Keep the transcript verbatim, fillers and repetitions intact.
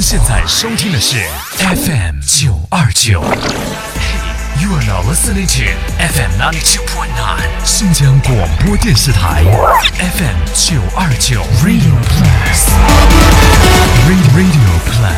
现在收听的是 F M 九二九。You are now listening to F M ninety-two point nine 新疆广播电视台 F M 九二九 Radio Plus Radio Plus